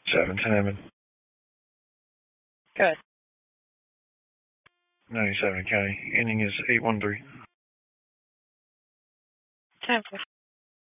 7 Cinnamon. Good. 97K. Ending is 813. 10-4.